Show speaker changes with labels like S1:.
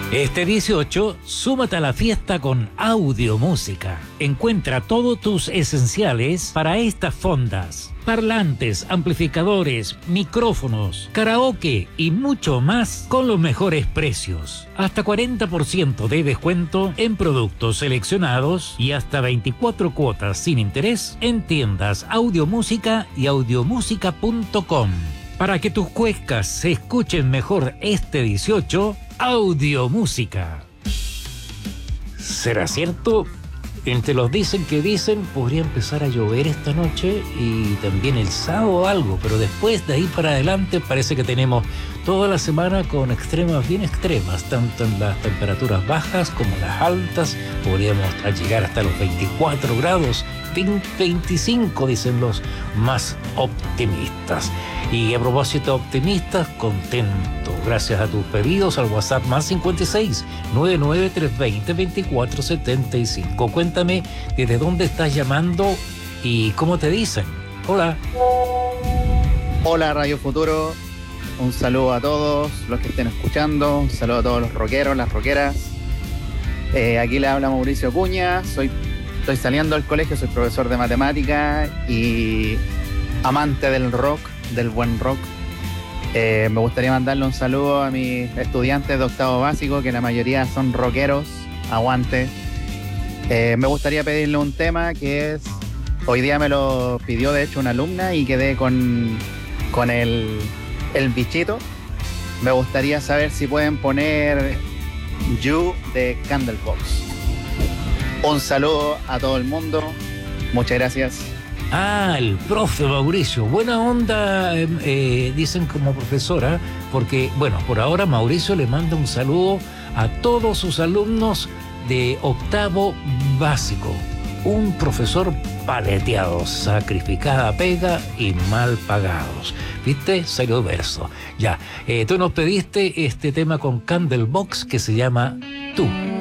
S1: Este 18, súmate a la fiesta con Audiomúsica. Encuentra todos tus esenciales para estas fondas: parlantes, amplificadores, micrófonos, karaoke y mucho más con los mejores precios. Hasta 40% de descuento en productos seleccionados y hasta 24 cuotas sin interés en tiendas Audiomúsica y audiomúsica.com. Para que tus cuecas se escuchen mejor este 18, Audiomúsica. ¿Será cierto? Entre los dicen que dicen, podría empezar a llover esta noche y también el sábado algo, pero después de ahí para adelante parece que tenemos toda la semana con extremas bien extremas, tanto en las temperaturas bajas como las altas. Podríamos llegar hasta los 24 grados, 25 dicen los más optimistas. Y a propósito optimistas, contento gracias a tus pedidos al WhatsApp más 56 99 320 2475. Cuéntame desde dónde estás llamando y cómo te dicen. Hola.
S2: Hola Radio Futuro, un saludo a todos los que estén escuchando, un saludo a todos los rockeros, las rockeras. Aquí le habla Mauricio Cuña, estoy saliendo del colegio, soy profesor de matemática y amante del rock, del buen rock. Me gustaría mandarle un saludo a mis estudiantes de octavo básico, que la mayoría son rockeros, aguante. Me gustaría pedirle un tema que es, hoy día me lo pidió de hecho una alumna y quedé con el bichito. Me gustaría saber si pueden poner You de Candlebox. Un saludo a todo el mundo, muchas gracias.
S1: El profe Mauricio, buena onda, dicen como profesora, porque, bueno, por ahora Mauricio le manda un saludo a todos sus alumnos de octavo básico. Un profesor paleteado, sacrificada pega y mal pagados. ¿Viste? Salió verso. Ya, tú nos pediste este tema con Candlebox que se llama Tú.